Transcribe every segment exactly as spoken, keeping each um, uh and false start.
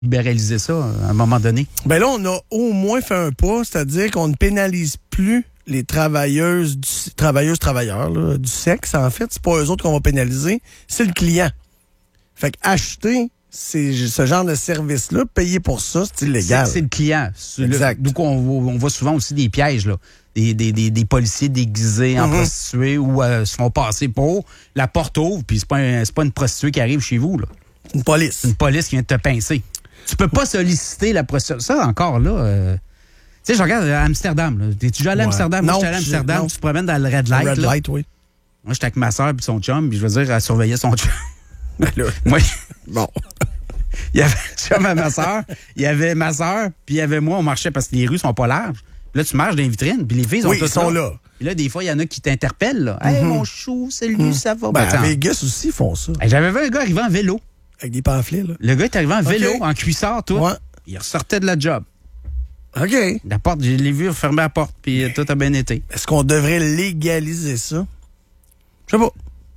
libéraliser ça à un moment donné. Ben là, on a au moins fait un pas, c'est-à-dire qu'on ne pénalise plus les travailleuses, du, travailleuses, travailleurs là, du sexe, en fait. C'est pas eux autres qu'on va pénaliser, c'est le client. Fait qu'acheter c'est, ce genre de service-là, payer pour ça, c'est illégal. C'est, c'est le client. C'est exact. Donc, on, on voit souvent aussi des pièges, là. Des, des, des, des policiers déguisés en mm-hmm. prostituées ou euh, se font passer pour. La porte ouvre, puis c'est pas, un, c'est pas une prostituée qui arrive chez vous, là. Une police. C'est une police qui vient de te pincer. Tu peux pas solliciter la prostitution. Ça, encore, là... Euh... Tu sais, je regarde à Amsterdam. Là. T'es-tu déjà allé à ouais. Amsterdam? Non, Moi, je suis allé à Amsterdam. Tu te promènes dans le red light. Le red là. light, oui. Moi, j'étais avec ma soeur et son chum, puis je veux dire, elle surveillait son chum. Moi, bon. Il y avait chum à ma soeur, il y avait ma soeur, puis il y avait moi, on marchait parce que les rues sont pas larges. Puis là, tu marches dans les vitrines, puis les filles sont oui, toutes ils sont là. là. Puis là, des fois, il y en a qui t'interpellent. Là. Mm-hmm. Hey, mon chou, salut, mm-hmm. ça va? Ben, ben, à Vegas aussi, ils font ça. Hey, j'avais vu un gars arriver en vélo. Avec des pamphlets, là. Le gars est arrivé en okay. vélo, en cuissard, tout. Ouais. Il ressortait de la job. OK. La porte, je l'ai vu fermer la porte, puis tout a bien été. Est-ce qu'on devrait légaliser ça? Je sais pas.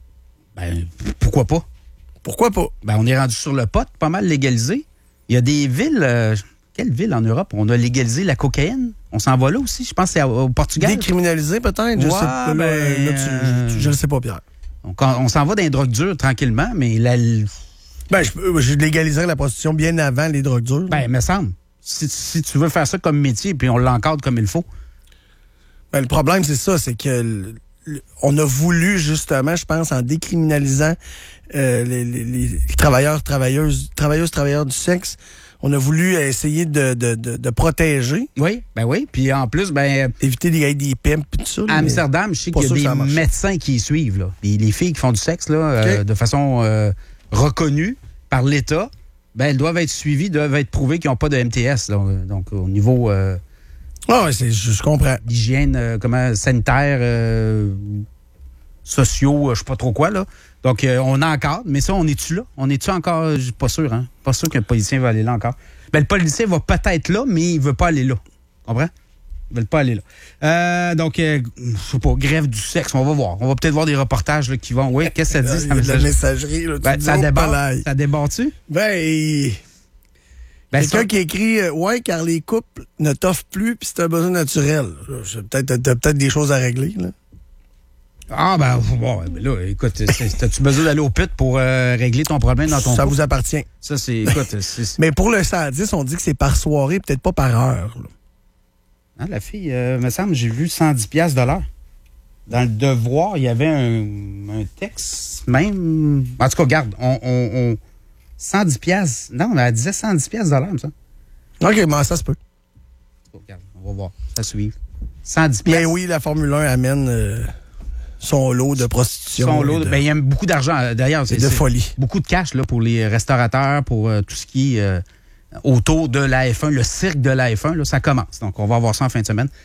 Ben, pourquoi pas? Pourquoi pas? Ben, on est rendu sur le pot, pas mal légalisé. Il y a des villes... Euh, quelle ville en Europe? On a légalisé la cocaïne. On s'en va là aussi. Je pense que c'est au Portugal. Décriminalisé, peut-être? Je ouais, sais pas. Ben, là, là, tu, je, je ne sais pas, Pierre. Donc, on, on s'en va dans les drogues dures tranquillement, mais la... Ben, je, je légaliserais la prostitution bien avant les drogues dures. Ben, il me semble. Si, si tu veux faire ça comme métier, puis on l'encadre comme il faut. Ben, le problème, c'est ça, c'est que le, le, on a voulu, justement, je pense, en décriminalisant euh, les, les, les travailleurs, travailleuses, travailleuses, travailleurs du sexe, on a voulu essayer de, de, de, de protéger. Oui, ben oui. Puis en plus, ben... éviter des, des pimps et tout ça. À Amsterdam, je sais qu'il y a des médecins qui y suivent, là. Les, les filles qui font du sexe, là, okay. euh, de façon euh, reconnue par l'État, ben elles doivent être suivies, doivent être prouvées qu'ils n'ont pas de M T S. Là. Donc, au niveau... Euh, ah, c'est, je, je comprends. D'hygiène, euh, comment, sanitaire, euh, sociaux, euh, je sais pas trop quoi, là. Donc, euh, on encadre, mais ça, on est-tu là? On est-tu encore? Je suis pas sûr, hein? Pas sûr qu'un policier va aller là encore. Ben, le policier va peut-être là, mais il veut pas aller là. Comprends? Ils veulent pas aller là. Euh, donc, euh, je sais pas, grève du sexe, on va voir. On va peut-être voir des reportages là, qui vont... Oui, qu'est-ce que ça dit? Il y a de la messagerie, là. Ben, ça déborde. Ça déborde-tu? Ben, il... ben quelqu'un ça... qui écrit euh, « Ouais, car les couples ne t'offrent plus, puis c'est un besoin naturel. » Peut-être, t'as peut-être des choses à régler, là. Ah, ben, bon, ben là, écoute, t'as-tu besoin d'aller au pute pour euh, régler ton problème dans ton Ça couple? vous appartient. Ça, c'est, écoute... c'est... Mais pour le cent dix, on dit que c'est par soirée, peut-être pas par heure, là. Hein, la fille, euh, me semble, j'ai vu cent dix piastres de l'heure. Dans le devoir, il y avait un, un texte, même... En tout cas, regarde, on... on, on cent dix piastres... Non, elle disait cent dix piastres de l'heure, ça. OK, mais ça se peut. Regarde, on va voir, ça suit. cent dix piastres. Mais oui, la Formule un amène... Euh... son lot de prostitution. Son lot, de... ben, il y a beaucoup d'argent. D'ailleurs, c'est de folie. Beaucoup de cash là, pour les restaurateurs, pour euh, tout ce qui est euh, autour de la F un, le cirque de la F un, là, ça commence. Donc, on va voir ça en fin de semaine.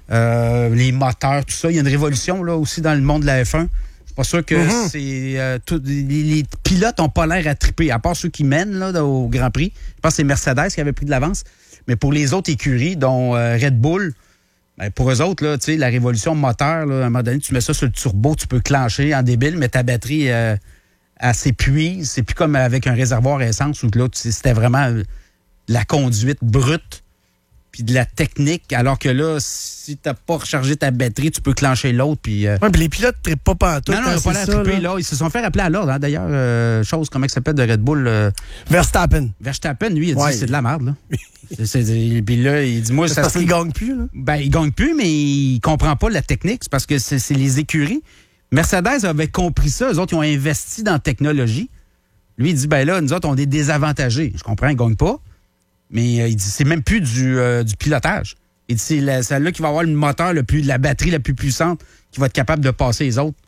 Euh, les moteurs, tout ça. Il y a une révolution là aussi dans le monde de la F un. Je suis pas sûr que mm-hmm. c'est... Euh, tout, les, les pilotes n'ont pas l'air à triper, à part ceux qui mènent là, au Grand Prix. Je pense que c'est Mercedes qui avait pris de l'avance. Mais pour les autres écuries, dont euh, Red Bull... Ben pour eux autres, là, la révolution moteur, là, à un moment donné, tu mets ça sur le turbo, tu peux clencher en débile, mais ta batterie, euh, elle s'épuise. C'est plus comme avec un réservoir à essence où là, c'était vraiment la conduite brute puis de la technique, alors que là, si t'as pas rechargé ta batterie, tu peux clencher l'autre. Puis euh... ouais, puis les pilotes ne trippent pas pantoute. Non, non, ils n'ont pas l'air trippés, là. Ils se sont fait rappeler à l'ordre, hein, d'ailleurs. Euh, chose, comment il s'appelle, de Red Bull? Euh... Verstappen. Verstappen, lui, il a dit ouais. c'est de la merde, là. c'est, c'est, puis là, il dit, moi, c'est ça parce se... qu'il gagne plus, là. Ben, il gagne plus, mais il comprend pas la technique. C'est parce que c'est, c'est les écuries. Mercedes avait compris ça. Eux autres, ils ont investi dans la technologie. Lui, il dit, ben là, nous autres, on est désavantagés. Je comprends, ils gagnent pas. Mais euh, il dit, c'est même plus du, euh, du pilotage. Il dit, c'est la, celle-là qui va avoir le moteur, le plus, la batterie la plus puissante, qui va être capable de passer les autres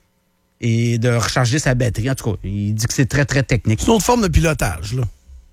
et de recharger sa batterie. En tout cas, il dit que c'est très, très technique. C'est une autre forme de pilotage, là.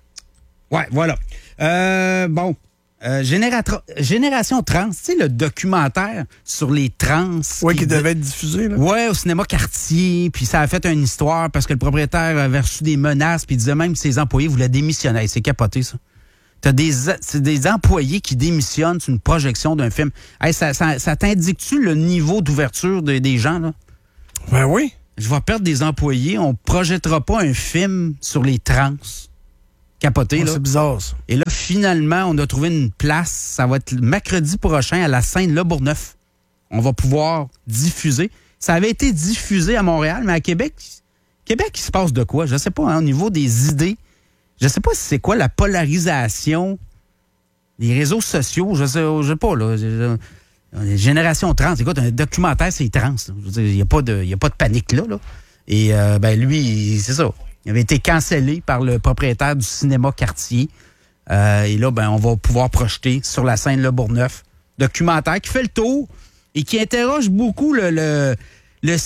Ouais, voilà. Euh, bon. Euh, Génératro- Génération Trans, tu sais, le documentaire sur les trans. Oui, qui, qui devait être diffusé, là. Oui, au cinéma Cartier. Puis ça a fait une histoire parce que le propriétaire avait reçu des menaces. Puis il disait même que ses employés voulaient démissionner. Hey, c'est capoté, ça. T'as des, c'est des employés qui démissionnent sur une projection d'un film. Hey, ça, ça, ça t'indique-tu le niveau d'ouverture de, des gens, là? Ben oui. Je vais perdre des employés. On ne projettera pas un film sur les trans. capoté. Oh, là. C'est bizarre, ça. Et là, finalement, on a trouvé une place. Ça va être mercredi prochain à la Seine-Le-Bourgneuf. On va pouvoir diffuser. Ça avait été diffusé à Montréal, mais à Québec, Québec, il se passe de quoi? Je ne sais pas, hein, au niveau des idées. Je ne sais pas si c'est quoi la polarisation des réseaux sociaux. Je ne sais, je sais pas, là. Génération trans. Écoute, un documentaire, c'est trans. Là. Je veux dire, il n'y a pas de, il y a pas de panique là, là. Et, euh, ben, lui, c'est ça. Il avait été cancellé par le propriétaire du cinéma Cartier. Euh, et là, ben, on va pouvoir projeter sur la scène Le Bourgneuf. Documentaire qui fait le tour et qui interroge beaucoup le, le, le,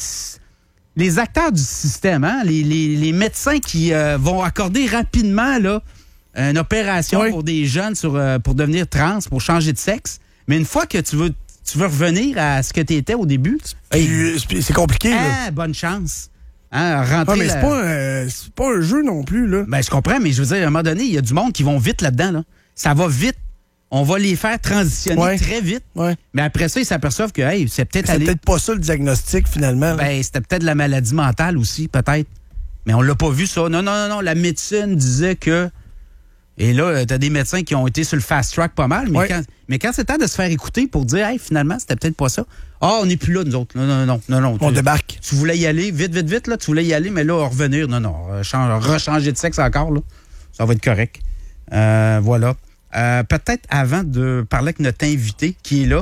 les acteurs du système, hein? les, les, les médecins qui euh, vont accorder rapidement là, une opération oui. pour des jeunes sur, euh, pour devenir trans, pour changer de sexe. Mais une fois que tu veux, tu veux revenir à ce que tu étais au début, puis, hey, c'est compliqué. Ah, là. bonne chance. Hein, rentrer ah, mais la... c'est, pas un, c'est pas un jeu non plus. Là. Ben, je comprends, mais je veux dire, à un moment donné, il y a du monde qui vont vite là-dedans. Là. Ça va vite. On va les faire transitionner ouais. très vite. Ouais. Mais après ça, ils s'aperçoivent que hey, c'est peut-être c'est allé... peut-être pas ça le diagnostic, finalement. Ben, c'était peut-être la maladie mentale aussi, peut-être. Mais on l'a pas vu, ça. Non, non, non, non. La médecine disait que... Et là, t'as des médecins qui ont été sur le fast-track pas mal, mais, ouais. quand, mais quand c'est temps de se faire écouter pour dire, hey, finalement, c'était peut-être pas ça. Ah, oh, on n'est plus là, nous autres. Non, non, non, non, non. On tu, débarque. Tu voulais y aller, vite, vite, vite, là. Tu voulais y aller, mais là, revenir. Non, non. Change, rechanger de sexe encore, là. Ça va être correct. Euh, voilà. Euh, peut-être avant de parler avec notre invité qui est là.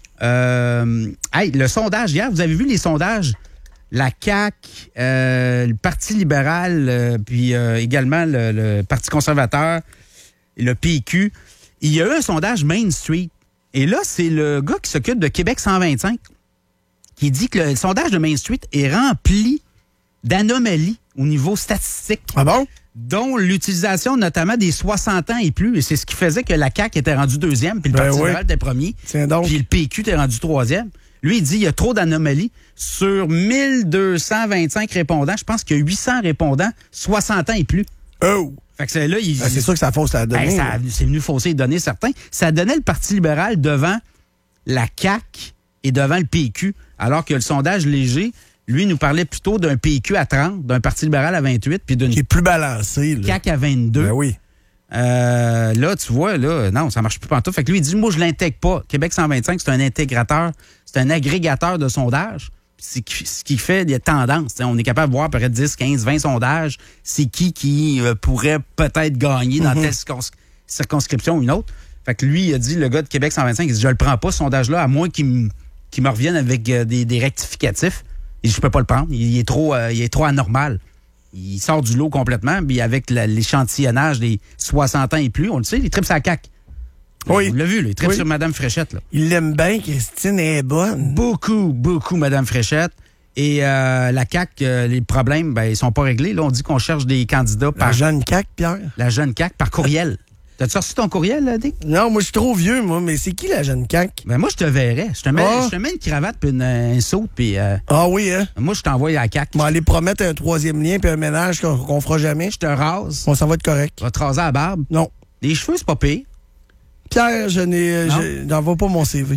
Euh, hey, le sondage hier, vous avez vu les sondages? La C A Q, euh, le Parti libéral, euh, puis euh, également le, le Parti conservateur, et le P Q. Il y a eu un sondage Main Street. Et là, c'est le gars qui s'occupe de Québec cent vingt-cinq qui dit que le sondage de Main Street est rempli d'anomalies au niveau statistique. Ah bon? Dont l'utilisation notamment des soixante ans et plus. Et c'est ce qui faisait que la C A Q était rendue deuxième, puis le ben Parti oui. libéral était premier. Tiens donc. Puis le P Q était rendu troisième. Lui, il dit qu'il y a trop d'anomalies. Sur mille deux cent vingt-cinq répondants, je pense qu'il y a huit cents répondants, soixante ans et plus. Oh! Fait que c'est là, il, ben, c'est sûr que ça fausse la donnée. Ben, ça, c'est venu fausser les données, certains. Ça donnait le Parti libéral devant la C A Q et devant le P Q, alors que le sondage léger, lui, nous parlait plutôt d'un P Q à trente, d'un Parti libéral à vingt-huit, puis d'une qui est plus balancé. Là. C A Q à vingt-deux. Ben oui. Euh, là, tu vois, là, non, ça marche plus pantoute. Fait que lui, il dit, moi, je l'intègre pas. Québec cent vingt-cinq, c'est un intégrateur, c'est un agrégateur de sondages. C'est ce qui fait des tendances. T'sais, on est capable de voir peut-être dix, quinze, vingt sondages. C'est qui qui euh, pourrait peut-être gagner dans mm-hmm. telle circons- circonscription ou une autre. Fait que lui, il a dit, le gars de Québec cent vingt-cinq, il dit, je le prends pas, ce sondage-là, à moins qu'il me qu'il me revienne avec euh, des, des rectificatifs. Il dit, je peux pas le prendre. Il, il est trop, euh, il est trop anormal. Il sort du lot complètement. Puis avec la, l'échantillonnage des soixante ans et plus, on le sait, il tripe sa C A Q. Oui. On l'a vu, là, il tripe oui. sur Mme Fréchette. Là. Il l'aime bien, Christine est bonne. Beaucoup, beaucoup, Mme Fréchette. Et euh, la C A Q, euh, les problèmes, ben, ils sont pas réglés. Là, on dit qu'on cherche des candidats par... La jeune C A Q, Pierre. La jeune C A Q, par courriel. T'as-tu reçu ton courriel, là, Dick? Non, moi, je suis trop vieux, moi. Mais c'est qui, la jeune C A Q? Ben, moi, je te verrais. Je te mets, oh. je te mets une cravate puis une, un saut, puis... Euh, ah oui, hein? Moi, je t'envoie à la C A Q. On va aller promettre un troisième lien puis un ménage qu'on, qu'on fera jamais. Je te rase. Bon, ça va être correct. Tu vas te raser à la barbe. Non. Les cheveux, c'est pas pire. Pierre, je n'ai, je n'envoie pas mon C V.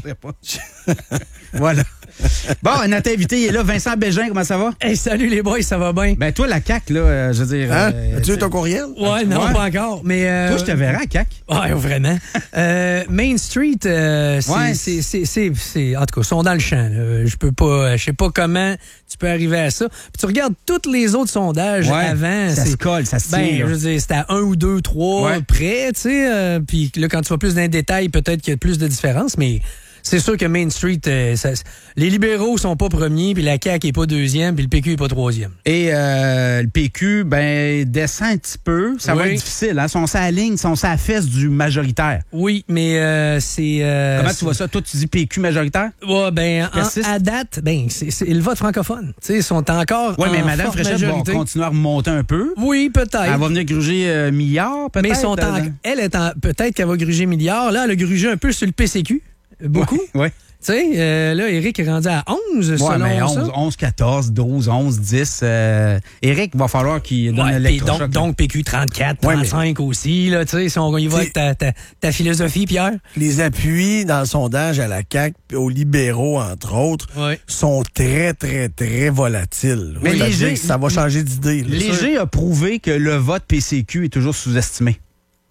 Voilà. Bon, notre invité, il est là. Vincent Bégin, comment ça va? Hey, salut les boys, ça va bien? Ben, toi, la C A Q, là, euh, je veux dire... Hein? Euh, As-tu eu ton courriel? Ouais, non, ouais. pas encore. Mais euh, toi, je te verrai à C A Q. Ouais, vraiment. euh, Main Street, euh, c'est, ouais. c'est, c'est, c'est, c'est... En tout cas, ils sont dans le champ. Là. Je peux pas... Je sais pas comment tu peux arriver à ça. Puis tu regardes tous les autres sondages ouais, avant... Ça c'est, se colle, ça se tire. Ben, je veux dire, c'était à un ou deux, trois ouais. près, tu sais. Euh, puis là, quand tu vas plus dans les détails, peut-être qu'il y a plus de différence, mais... C'est sûr que Main Street, euh, ça, les libéraux sont pas premiers, puis la C A Q est pas deuxième, puis le P Q est pas troisième. Et euh, le P Q, ben, descend un petit peu. Ça oui. va être difficile. Hein? Ils sont sur la ligne, ils sont sur la fesse du majoritaire. Oui, mais euh, c'est... Euh, Comment c'est... tu vois ça? Toi, tu dis P Q majoritaire? Ouais, ben, en, à date, ben, c'est, c'est le vote francophone. Tu sais, ils sont encore Oui, mais en Mme forte Fréchette majorité. va continuer à remonter un peu. Oui, peut-être. Elle va venir gruger euh, milliard, peut-être. Mais sont en, elle est en... Peut-être qu'elle va gruger milliard. Là, elle a grugé un peu sur le P C Q. Beaucoup. Oui. Ouais. Tu sais, euh, là, Éric est rendu à onze, ouais, selon mais onze, ça. onze, quatorze, douze, onze, dix. Euh, Éric, il va falloir qu'il donne ouais, l'électrochoc. Donc, donc P Q trente-quatre, trente-cinq ouais, mais... aussi. Là, tu sais, si on y va avec ta, ta, ta philosophie, Pierre. Les appuis dans le sondage à la C A Q, aux libéraux, entre autres, ouais. sont très, très, très volatiles. Mais Léger, ça va changer d'idée. Là. Léger a prouvé que le vote P C Q est toujours sous-estimé.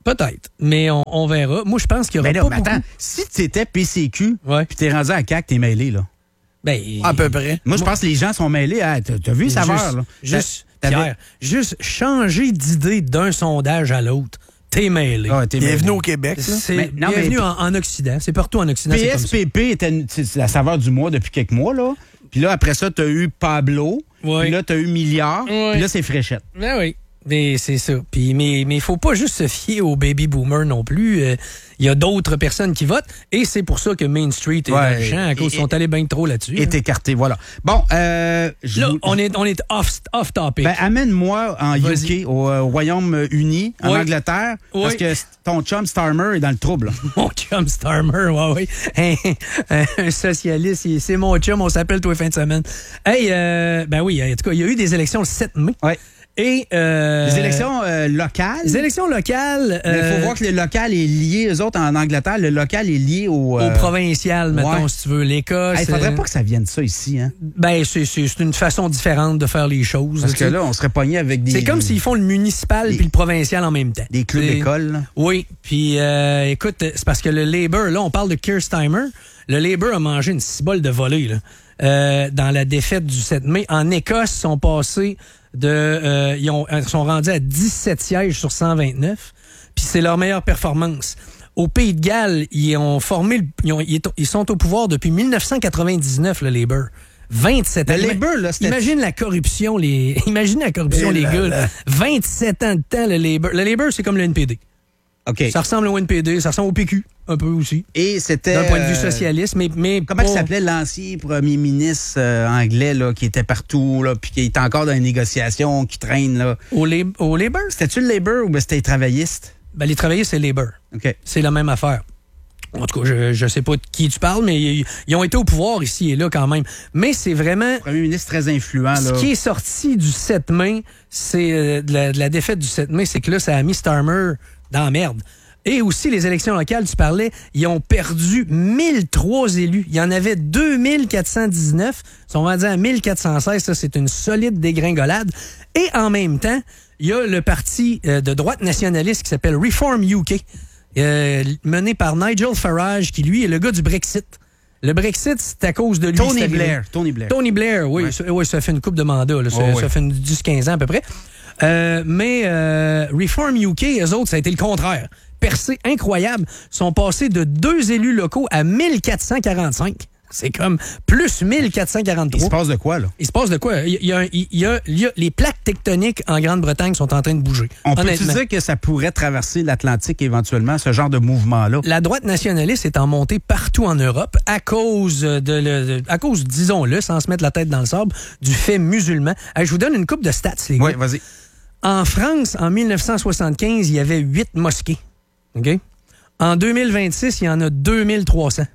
Peut-être, mais on, on verra. Moi, je pense qu'il y aura Mais là, pas mais beaucoup... attends, si tu étais P C Q, Ouais. puis t'es rendu à C A Q, t'es mêlé, là. Ben, À peu près. Moi, je pense que les gens sont mêlés. Hein, t'as, t'as vu, ça va, là. Juste, T'avais- Pierre, juste changer d'idée d'un sondage à l'autre, t'es mêlé. Ah, t'es mêlé. Bienvenue au Québec. Là. C'est Mais- non, mais- bienvenue en, en Occident. C'est partout en Occident. c'est comme ça. P S P P était une- c'est la saveur du mois depuis quelques mois, là. Puis là, après ça, t'as eu Pablo. Ouais. Puis là, t'as eu Milliard. Ouais. Puis là, c'est Fréchette. Ben oui. Mais c'est ça. Puis, mais il faut pas juste se fier aux baby boomers non plus. Il euh, y a d'autres personnes qui votent. Et c'est pour ça que Main Street est Ouais. dans le champ, à cause Et- qu'ils sont allés bien trop là-dessus. Est hein. écarté, voilà. Bon, euh, je Là, vous- on est, on est off, off topic. Ben, amène-moi en Vas-y. U K, au euh, Royaume-Uni, en Ouais. Angleterre, parce Ouais. que ton chum Starmer est dans le trouble. Mon chum Starmer, ouais, ouais. Un, un- un socialiste, il- c'est mon chum, on s'appelle tous les fins de semaine. Hey, euh, ben oui, en tout cas, il y a eu des élections le sept mai. Ouais. Et. Euh, Les élections euh, locales. Les élections locales. Il faut euh, voir que le local est lié, eux autres, en Angleterre, le local est lié au... Au euh, provincial, mettons, ouais. si tu veux, l'Écosse. Il faudrait euh, pas que ça vienne de ça ici, hein? Ben, c'est, c'est, c'est une façon différente de faire les choses. Parce tu que sais. là, on serait pogné avec des... C'est comme s'ils font le municipal des- puis le provincial en même temps. Des clubs C'est- d'école, là. Oui, puis euh, écoute, c'est parce que le Labour, là, on parle de Keir Starmer. Le Labour a mangé une cibole de volée, là. Euh, dans la défaite du sept mai. En Écosse, ils sont passés de... Euh, ils, ont, ils sont rendus à dix-sept sièges sur cent vingt-neuf. Puis c'est leur meilleure performance. Au Pays de Galles, ils ont formé... le- Ils, ont- ils sont au pouvoir depuis dix-neuf cent quatre-vingt-dix-neuf, le Labour. vingt-sept ans. Le Labour, là, c'était... Imagine la corruption, les. Imagine la corruption, Et les là, gars. là. là. vingt-sept ans de temps, le Labour. Le Labour, c'est comme le N P D. OK. Ça ressemble au N P D, ça ressemble au P Q, un peu aussi. Et c'était... D'un point de vue euh, socialiste, mais. mais Comment pas- il s'appelait l'ancien premier ministre euh, anglais, là, qui était partout, là, puis qui était encore dans les négociations, qui traîne, là? Au, Lab- au Labour? C'était-tu le Labour ou ben c'était les travaillistes? Ben, les travailleurs, c'est Labour. OK. C'est la même affaire. En tout cas, je, je sais pas de qui tu parles, mais ils, ils ont été au pouvoir ici et là quand même. Mais c'est vraiment. Premier ministre très influent, Ce là. qui est sorti du sept mai, c'est euh, de, la, de la défaite du sept mai, c'est que là, ça a mis Starmer dans la merde. Et aussi, les élections locales, tu parlais, ils ont perdu mille trois élus. Il y en avait deux mille quatre cent dix-neuf. Ils sont rendus à mille quatre cent seize. Ça, c'est une solide dégringolade. Et en même temps, il y a le parti euh, de droite nationaliste qui s'appelle Reform U K, euh, mené par Nigel Farage, qui, lui, est le gars du Brexit. Le Brexit, c'est à cause de lui. Tony c'est Blair. arrivé. Tony Blair. Tony Blair, oui. Ouais. Ça, oui, ça fait une coupe de mandat. Là. Ça, Oh, oui. ça fait une dix quinze ans à peu près. Euh, mais euh, Reform U K, eux autres, ça a été le contraire. Percée incroyable. Ils sont passés de deux élus locaux à mille quatre cent quarante-cinq. C'est comme plus mille quatre cent Il se quarante-trois. passe de quoi, là? Il se passe de quoi? Il y a, il y a- il y a- les plaques tectoniques en Grande-Bretagne sont en train de bouger. On peut Honnêtement. dire que ça pourrait traverser l'Atlantique éventuellement, ce genre de mouvement-là? La droite nationaliste est en montée partout en Europe à cause de, le- de- à cause, disons-le, sans se mettre la tête dans le sable, du fait musulman. Hey, je vous donne une coupe de stats, les gars. Oui, vas-y. En France, en mille neuf cent soixante-quinze, il y avait huit mosquées. OK? En deux mille vingt-six, il y en a deux mille trois cents.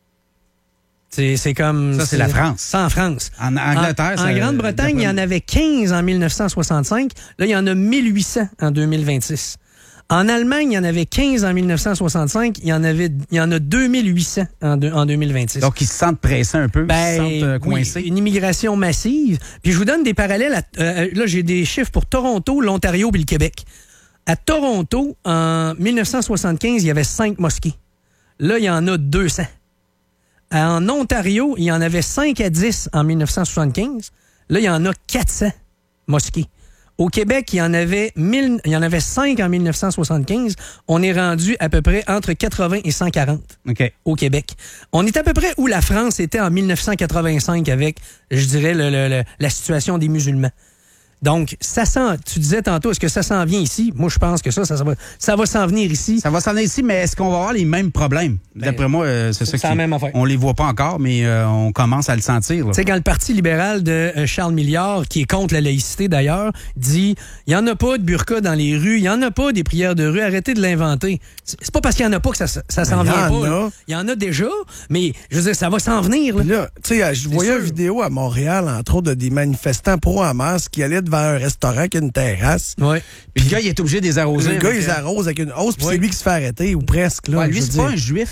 C'est, c'est comme... Ça, c'est la France. C'est en France. En Angleterre, En, ça- en Grande-Bretagne, il y en avait quinze en mille neuf cent soixante-cinq. Là, il y en a mille huit cents en deux mille vingt-six. En Allemagne, il y en avait quinze en mille neuf cent soixante-cinq. Il y en, avait, il y en a deux mille huit cents en, deux- en deux mille vingt-six. Donc, ils se sentent pressés un peu, ils se sentent euh, oui, coincés. une immigration massive. Puis je vous donne des parallèles. à- euh, là, j'ai des chiffres pour Toronto, l'Ontario et le Québec. À Toronto, en mille neuf cent soixante-quinze, il y avait cinq mosquées. Là, il y en a deux cents. En Ontario, il y en avait cinq à dix en mille neuf cent soixante-quinze. Là, il y en a quatre cents mosquées. Au Québec, il y en avait mille, il y en avait cinq en mille neuf cent soixante-quinze. On est rendu à peu près entre quatre-vingts et cent quarante OK. au Québec. On est à peu près où la France était en mille neuf cent quatre-vingt-cinq avec, je dirais, le- le- le- la situation des musulmans. Donc, ça sent, tu disais tantôt, est-ce que ça s'en vient ici? Moi, je pense que ça, ça, ça va, ça va s'en venir ici. Ça va s'en aller ici, mais est-ce qu'on va avoir les mêmes problèmes? D'après moi, euh, c'est ça c'est qui... la même affaire. On les voit pas encore, mais euh, on commence à le sentir. là. Tu sais, quand le Parti libéral de euh, Charles Milliard, qui est contre la laïcité d'ailleurs, dit il n'y en a pas de burqa dans les rues, il n'y en a pas des prières de rue, arrêtez de l'inventer. C'est c'est pas parce qu'il n'y en a pas que ça, ça s'en Mais vient il y en pas. là. a. Il y en a déjà, mais je veux dire, ça va s'en venir. là. Puis là, tu sais, je voyais sûr. une vidéo à Montréal, entre autres, de des manifestants pro-Hamas qui allaient devant un restaurant qui a une terrasse. Ouais. Puis le gars, il est obligé de les arroser. Le gars, avec, il euh, arrose avec une hausse, puis Oui. c'est lui qui se fait arrêter, ou presque. Là, ouais, je lui, veux c'est pas dire. un juif.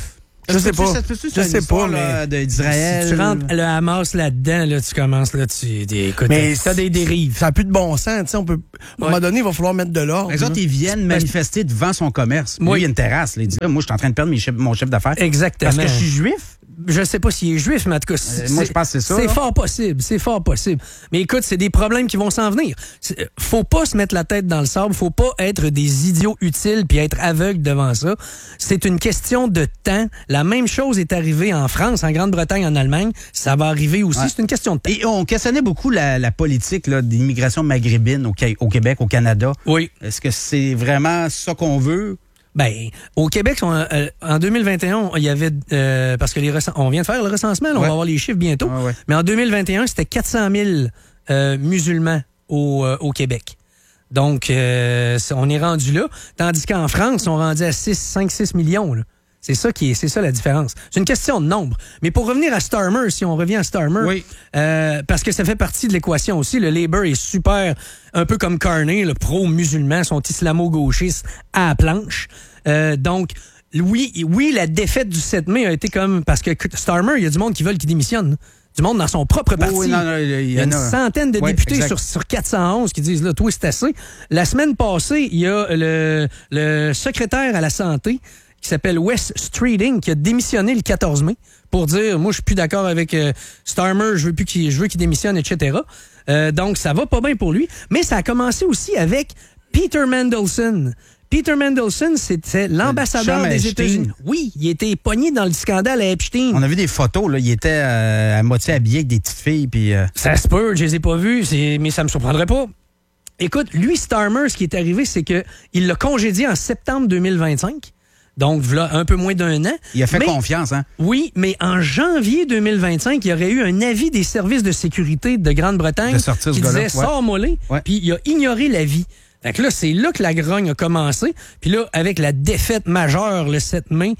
Je sais pas. Ça se peut-tu, Je sais pas, là, mais d'Israël. Si tu rentres le Hamas là-dedans, là, tu commences, là, tu écoute, Mais t'as des dérives. Ça n'a plus de bon sens. Tu sais, on peut, à un moment donné, il va falloir mettre de l'ordre. Les autres, là. ils viennent manifester devant son commerce. Puis Oui. Lui, il y a une terrasse. Là. Il dit, là, moi, je suis en train de perdre mes chefs- mon chef d'affaires. Exactement. Parce que je suis juif. Je sais pas s'il est juif, mais en tout cas, c'est, Euh, moi, je pense que c'est ça, C'est là. fort possible, c'est fort possible. Mais écoute, c'est des problèmes qui vont s'en venir. C'est- Faut pas se mettre la tête dans le sable, faut pas être des idiots utiles puis être aveugle devant ça. C'est une question de temps. La même chose est arrivée en France, en Grande-Bretagne, en Allemagne. Ça va arriver aussi. Ouais. C'est une question de temps. Et on questionnait beaucoup la, la politique là, d'immigration maghrébine au, Ca- au Québec, au Canada. Oui. Est-ce que c'est vraiment ça qu'on veut? Ben, au Québec, on, euh, en deux mille vingt et un, il y avait euh, parce que les recens- on vient de faire le recensement, là, on Ouais. va avoir les chiffres bientôt. Ouais, ouais. Mais en deux mille vingt et un, c'était quatre cent mille euh, musulmans au, euh, au Québec. Donc, euh, c'est- on est rendu là. Tandis qu'en France, on rendait à six, cinq, six millions. Là. C'est ça qui est, c'est ça la différence. C'est une question de nombre. Mais pour revenir à Starmer, si on revient à Starmer, Oui. euh, parce que ça fait partie de l'équation aussi. Le Labour est super, un peu comme Carney, le pro-musulman, sont islamo-gauchistes à la planche. Euh, donc, oui, oui, la défaite du sept mai a été comme... Parce que Starmer, il y a du monde qui veulent qu'il démissionne. Du monde dans son propre parti. Oui, non, non, il y, Il y a une centaine de Ouais, députés exact. sur, sur quatre cent onze qui disent, là, toi, c'est assez. La semaine passée, il y a le, le secrétaire à la santé qui s'appelle Wes Streeting, qui a démissionné le quatorze mai pour dire, moi, je suis plus d'accord avec euh, Starmer, je veux plus qu'il, je veux qu'il démissionne, et cetera. Euh, donc, ça va pas bien pour lui. Mais ça a commencé aussi avec Peter Mandelson. Peter Mandelson, c'était l'ambassadeur chum à des Epstein. États-Unis. Oui, il était pogné dans le scandale à Epstein. On a vu des photos, là, il était euh, à moitié habillé avec des petites filles. Puis, euh, Ça se peut, je les ai pas vus, c'est- mais ça me surprendrait pas. Écoute, lui, Starmer, ce qui est arrivé, c'est que il l'a congédié en septembre deux mille vingt-cinq. Donc, voilà, un peu moins d'un an. il a fait Mais- confiance, hein? Oui, mais en janvier deux mille vingt-cinq, il y aurait eu un avis des services de sécurité de Grande-Bretagne De sortir qui ce gars-là, disait ouais. « Sors mollet Ouais. ». Puis il a ignoré l'avis. Fait que là, c'est là que la grogne a commencé. Puis là, avec la défaite majeure le sept mai,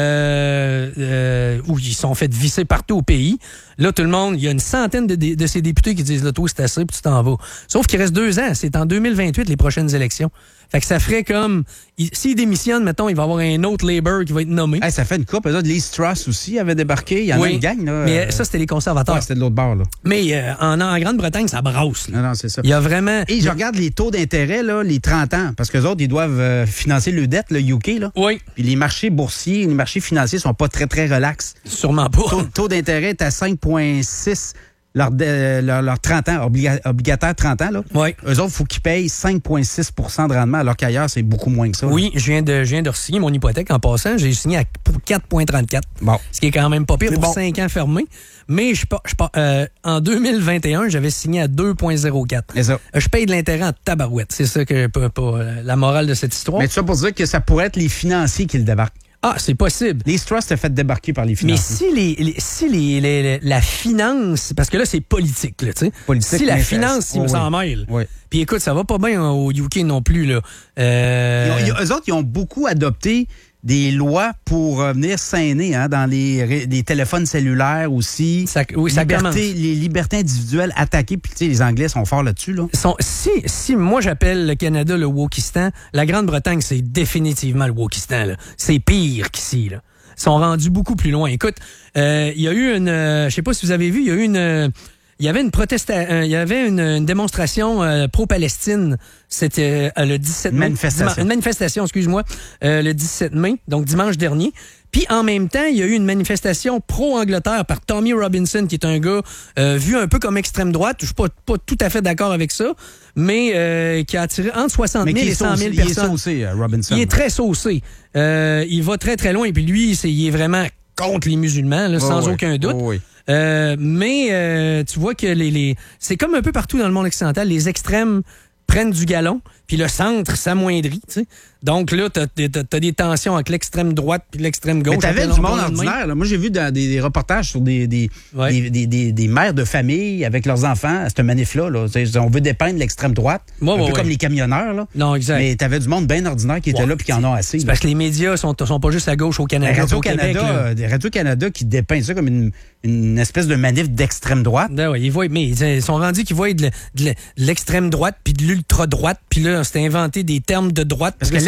euh, euh, où ils sont fait visser partout au pays, là, tout le monde, il y a une centaine de, de, de ces députés qui disent « Là, toi, c'est assez, puis tu t'en vas ». Sauf qu'il reste deux ans. C'est en deux mille vingt-huit, les prochaines élections. Fait que ça ferait comme... il- S'il démissionne, mettons, il va y avoir un autre Labour qui va être nommé. Hey, ça fait une coupe. Eux autres, Liz Truss aussi avait débarqué. Il y en a Oui, une gang. Là, mais euh, ça, c'était les conservateurs. ouais, c'était de l'autre bord. Là. Mais euh, en, en Grande-Bretagne, ça brasse. là. Non, non, c'est ça. Il y a vraiment... Et je regarde les taux d'intérêt, là, les trente ans, parce que les autres, ils doivent euh, financer le dette, le U K. Là. Oui, Puis les marchés boursiers, les marchés financiers sont pas très, très relax. sûrement pas. Taux, taux d'intérêt est à cinq virgule six. Leur, de- leur, leur trente ans, obliga- obligataire trente ans, là. Oui. Eux autres, il faut qu'ils payent cinq virgule six pour cent de rendement, alors qu'ailleurs, c'est beaucoup moins que ça. là. Oui, je viens de, je viens de signer mon hypothèque en passant. J'ai signé à pour quatre virgule trente-quatre. Bon. Ce qui est quand même pas pire C'est pour bon. cinq ans fermés. Mais je, pa- je, pa- euh, en deux mille vingt et un, j'avais signé à deux virgule zéro quatre. C'est ça. Euh, Je paye de l'intérêt en tabarouette. C'est ça que pas- pas, euh, la morale de cette histoire. Mais tout ça pour dire que ça pourrait être les financiers qui le débarquent. Ah, c'est possible. Les Truss s'est fait débarquer par les Mais financiers. si les, les- si les, les- les- la finance, parce que là c'est politique, là, tu sais. Politique, Si la mais finance, ça- s'ils oh, me s'en oui. mêlent. Oui. Puis écoute, ça va pas bien hein, au U K non plus là. Euh, Ils ont- ils- eux autres, ils ont beaucoup adopté des lois pour euh, venir s'aîner hein, dans les, ré- les téléphones cellulaires aussi. Ça- oui, ça commence. Liberté- les libertés individuelles attaquées. Puis, tu sais, les Anglais sont forts là-dessus. Là. sont- si, si moi j'appelle le Canada le Wokistan, la Grande-Bretagne, c'est définitivement le Wokistan. là. C'est pire qu'ici. Là. Ils sont rendus beaucoup plus loin. Écoute, euh, il y a eu une... euh, je sais pas si vous avez vu, il y a eu une... euh, il y avait une protestation, il y avait une, une démonstration euh, pro-Palestine. C'était euh, le dix-sept mai. Manifestation. Diman- Une manifestation, excuse-moi, euh, le dix-sept mai, donc dimanche dernier. Puis en même temps, il y a eu une manifestation pro-Angleterre par Tommy Robinson, qui est un gars euh, vu un peu comme extrême droite. Je suis pas, pas tout à fait d'accord avec ça, mais euh, qui a attiré entre soixante Mais mille qui et est cent saucé, mille il est personnes. saucé, euh, Robinson. Il est très saucé. Euh, il va très, très loin. Et puis lui, c'est, il est vraiment contre les musulmans, là, Oh, sans oui. aucun doute. Oh, oui. Euh, mais euh, tu vois que les, les c'est comme un peu partout dans le monde occidental, les extrêmes prennent du galon, puis le centre s'amoindrit. Tu sais. Donc là, t'as, t'as, t'as des tensions avec l'extrême droite puis l'extrême gauche. Mais t'avais Appelle- du monde on parle de même. ordinaire. là. Moi, j'ai vu dans des, des reportages sur des, des, Ouais. des, des, des- des mères de famille avec leurs enfants à cette manif-là. Là. C'est- On veut dépeindre l'extrême droite, Ouais, un ouais, peu ouais. comme les camionneurs. Là. Non, exact. Mais t'avais du monde bien ordinaire qui était Ouais. là puis qui en ont assez. C'est là. parce que les médias sont, sont pas juste à gauche au Canada, au Québec. Radio-Canada là. euh, Radio-Canada qui dépeint ça comme une, une espèce de manif d'extrême droite. Ben ouais, ils voient, mais ils sont rendus qu'ils voient de, le- de le- de l'extrême droite puis de l'ultra droite, puis là, on s'est inventé des termes de droite. Parce puis que là,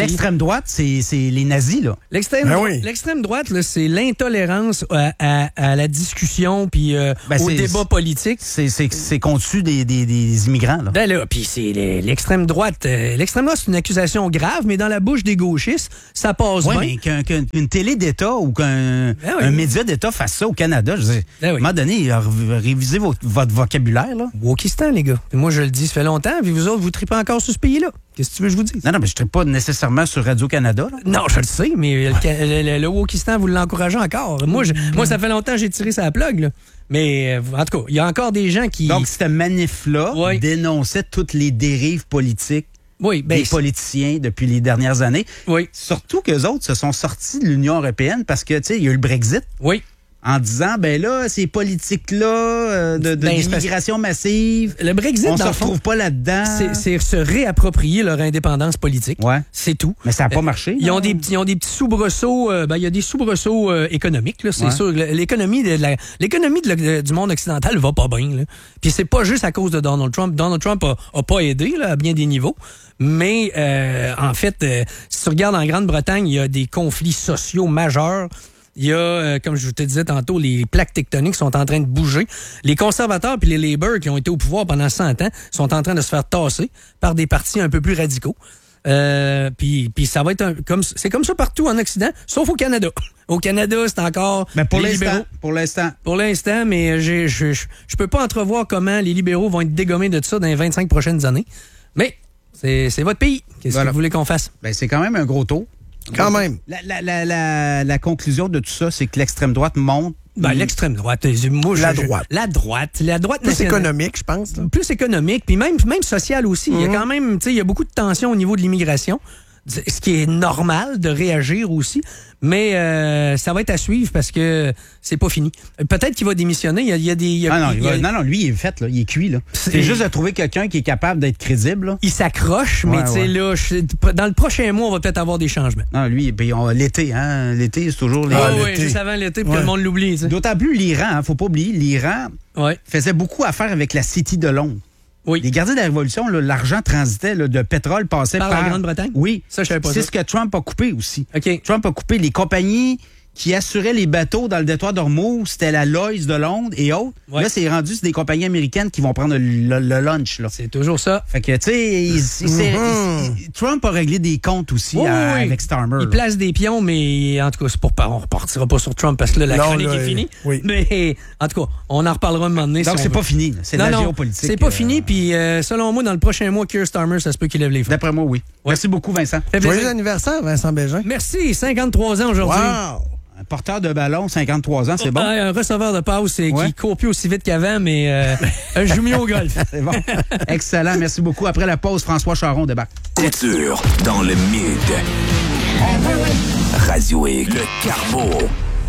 l'extrême droite, c'est, c'est les nazis, là. L'extrême, Ben oui. l'extrême droite, là, c'est l'intolérance à, à, à la discussion puis euh, Ben, au c'est- débat politique. C'est, c'est, c'est contre des, des, des immigrants, là. Ben là, puis c'est les- l'extrême droite. euh, l'extrême droite, c'est une accusation grave, mais dans la bouche des gauchistes, ça passe Oui, bien. mais qu'un- qu'un- qu'une télé d'État ou qu'un Ben oui. un média d'État fasse ça au Canada, je veux dire, Ben oui. à un moment donné, ré- révisez votre, votre vocabulaire, là. Wokistan, les gars. Moi, je le dis, ça fait longtemps, puis vous autres, vous tripez encore sur ce pays-là. Qu'est-ce que tu veux que je vous dise? Non, non, mais je ne pas nécessairement sur Radio-Canada, là. Non, je le sais, mais le, le, le, le Wokistan, vous l'encouragez encore. Moi, je- moi, ça fait longtemps que j'ai tiré sa plug, là. Mais, euh, en tout cas, il y a encore des gens qui... Donc, cette manif-là Oui. dénonçait toutes les dérives politiques oui, ben, des politiciens depuis les dernières années. oui, Surtout qu'eux autres se sont sortis de l'Union européenne parce que, tu sais, il y a eu le Brexit oui. en disant, ben là, ces politiques-là euh, de, de Ben, c'est parce- d'immigration massive, Le Brexit, on se dans le fond, retrouve pas là-dedans. c'est, c'est se réapproprier leur indépendance politique. Ouais. C'est tout. Mais ça n'a pas Euh, marché. Ils ont là. des petits, ils ont des petits soubresauts. euh, ben, il y a des soubresauts euh, économiques. Là, c'est Ouais. sûr. L'économie, de la, l'économie de la- de- du monde occidental va pas bien. Là. Puis c'est pas juste à cause de Donald Trump. Donald Trump a, a pas aidé là, à bien des niveaux. Mais euh, en fait, euh, si tu regardes en Grande-Bretagne, il y a des conflits sociaux majeurs. Il y a, euh, comme je te disais tantôt, les plaques tectoniques sont en train de bouger. Les conservateurs puis les Labour qui ont été au pouvoir pendant cent ans sont en train de se faire tasser par des partis un peu plus radicaux. Euh, puis, puis ça va être un, comme c'est comme ça partout en Occident, sauf au Canada. Au Canada, c'est encore Mais pour les l'instant, libéraux. pour l'instant. Pour l'instant, mais j'ai- je je je peux pas entrevoir comment les libéraux vont être dégommés de ça dans les vingt-cinq prochaines années. Mais c'est c'est votre pays. Qu'est-ce Voilà. que vous voulez qu'on fasse? Ben, c'est quand même un gros taux. Quand même. La, la, la, la, la conclusion de tout ça, c'est que l'extrême droite monte. Ben, l'extrême droite. euh, Moi, je- La je- droite. La droite. La droite Plus nationale. économique, je pense. là. Plus économique, puis même, même social aussi. Il y a quand même, tu sais, il y a beaucoup de tensions au niveau de l'immigration, ce qui est normal de réagir aussi, mais euh, ça va être à suivre parce que c'est pas fini. Peut-être qu'il va démissionner. Il y a, il y a des... il y a- Ah non, il il y a- va- non, non, lui, il est fait, là. Il est cuit, là. C'est- C'est juste de trouver quelqu'un qui est capable d'être crédible, là. il s'accroche, mais Ouais, tu sais, ouais. là, je- dans le prochain mois, on va peut-être avoir des changements. Non, lui, ben, on- l'été, hein. L'été, c'est toujours les. Ah, Ah, oui, l'été. juste avant l'été, pour que Ouais. le monde l'oublie. tu sais. D'autant plus l'Iran, hein, faut pas oublier, l'Iran Ouais. faisait beaucoup affaire avec la City de Londres. Oui. Les gardiens de la Révolution, là, l'argent transitait là, de pétrole, passait Par par... la Grande-Bretagne? Oui. Ça, je savais pas C'est ça. ce que Trump a coupé aussi. OK. Trump a coupé les compagnies qui assuraient les bateaux dans le détroit d'Ormuz. C'était la Lloyd's de Londres et autres. Ouais. Là, c'est rendu c'est des compagnies américaines qui vont prendre le, le- le lunch. Là. C'est toujours ça. Fait que, tu sais, il- il s'est- Mhm. il- Trump a réglé des comptes aussi Oui, à- oui, oui. avec Starmer. Il là. place des pions, mais en tout cas, c'est pour pas, on repartira pas sur Trump parce que là, la Non, chronique là, est finie. oui. Mais en tout cas, on en reparlera un moment donné. Donc, si c'est on pas veut. fini. là. C'est de Non, la non, géopolitique. c'est pas euh, fini. Puis euh, selon moi, dans le prochain mois, Keir Starmer, ça se peut qu'il lève les fonds. D'après moi, oui. Merci beaucoup, Vincent. Fait plaisir. Joyeux anniversaire, Vincent Bégin. Merci, cinquante-trois ans aujourd'hui. Wow! Un porteur de ballon, cinquante-trois ans, c'est bon. Ouais, un receveur de passe euh, Ouais. qui court plus aussi vite qu'avant, mais euh, un joue mieux au golf. C'est bon. Excellent. Merci beaucoup. Après la pause, François Charon débarque. Couture dans le mid. Radio X. Le Carbo.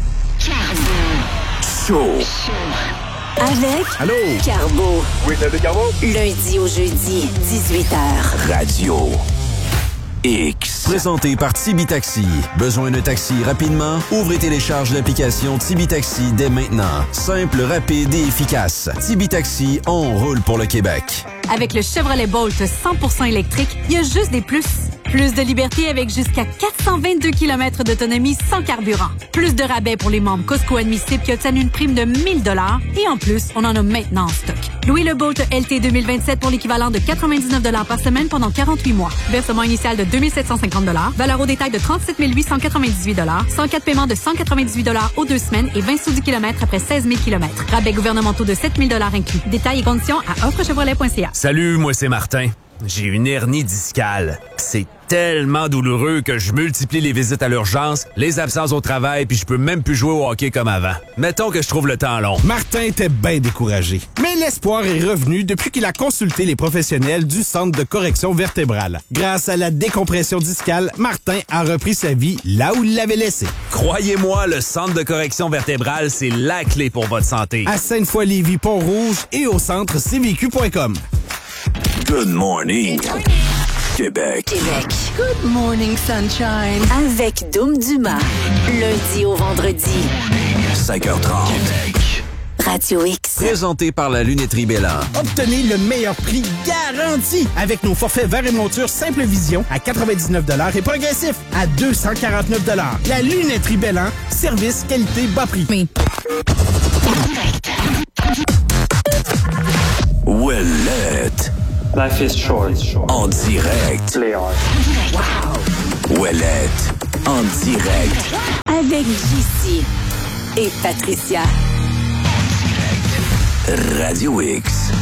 Show. Avec Allô? Carbo. Oui, c'est le Carbo. Lundi au jeudi, dix-huit heures. Radio X. Présenté par Tibi Taxi. Besoin d'un taxi rapidement? Ouvrez et télécharge l'application Tibi Taxi dès maintenant. Simple, rapide et efficace. Tibi Taxi, on roule pour le Québec. Avec le Chevrolet Bolt cent pour cent électrique, il y a juste des plus. Plus de liberté avec jusqu'à quatre cent vingt-deux kilomètres d'autonomie sans carburant. Plus de rabais pour les membres Costco admissibles qui obtiennent une prime de mille dollars. Et en plus, on en a maintenant en stock. Louez le Bolt L T deux mille vingt-sept pour l'équivalent de quatre-vingt-dix-neuf dollars par semaine pendant quarante-huit mois. Versement initial de deux mille sept cent cinquante dollars. Valeur au détail de trente-sept mille huit cent quatre-vingt-dix-huit dollars. cent quatre paiements de cent quatre-vingt-dix-huit dollars aux deux semaines et vingt sous du kilomètre après seize mille kilomètres. Rabais gouvernementaux de sept mille dollars inclus. Détails et conditions à offre chevrolet point c a. Salut, moi c'est Martin. J'ai une hernie discale. C'est tellement douloureux que je multiplie les visites à l'urgence, les absences au travail, puis je peux même plus jouer au hockey comme avant. Mettons que je trouve le temps long. Martin était bien découragé. Mais l'espoir est revenu depuis qu'il a consulté les professionnels du Centre de correction vertébrale. Grâce à la décompression discale, Martin a repris sa vie là où il l'avait laissée. Croyez-moi, le Centre de correction vertébrale, c'est la clé pour votre santé. À Sainte-Foy-Lévis, Pont-Rouge et au centre c v q point com. Good morning. Québec. Québec. Good morning, sunshine. Avec Doom Dumas. Lundi au vendredi. cinq heures trente. Radio X. Présenté par la Lunetterie Bélan. Obtenez le meilleur prix garanti avec nos forfaits verre et monture Simple Vision à quatre-vingt-dix-neuf dollars et progressif à deux cent quarante-neuf dollars. La Lunetterie Bélan, service, qualité, bas prix. Oui. Ouellette. Life is short. En direct. Play hard. Wow. Ouellette. En direct. Avec J C et Patricia. Radio X.